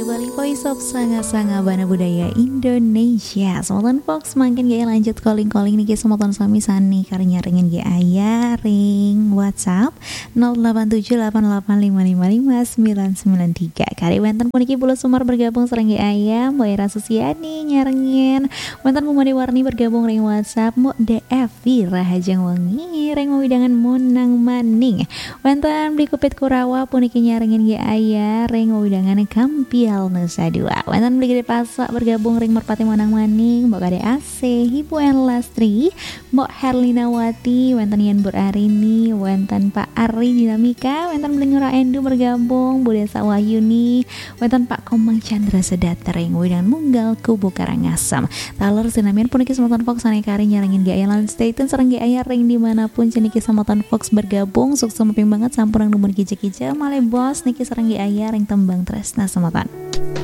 Bali Voice of Sanga-Sanga Bana Budaya Indonesia. Semoton Fox makin gaya lanjut calling-calling niki semoton sami sani karenya ringin gaya aya ring WhatsApp 087885555993. Kari wenten puniki Pulau Sumar bergabung serang gaya aya Mbak Era Susiani nyarengin. Wenten Mumadi Warni bergabung ring WhatsApp Mo DF Rahajang Wangi ring widangan Munang Maning. Wenten beli kupit Kurawa puniki nyarengin gaya aya ring widangan Kampial Nusa Dua. Wenten beli gede pasak bergabung ring Merpati Monang Maning Mbak Kade AC Hibu en Lastri Mbak Herlina Wati. Wenten Yan Bur Arini, wenten Pak Ari Dinamika, wenten beli Ngura Endu bergabung Bu Desa Wahyuni, wenten Pak Komang Chandra Sedatering widang Munggal Kubu Karangasem. Taler sinamian puniki semoton Fox ane kari nyarengin gaya lan stay tune sareng gaya ring dimanapun ceniki semoton Fox bergabung sukses meping banget sampurang numur kije-kije male bos niki sareng gaya ring tembang tresna semoton.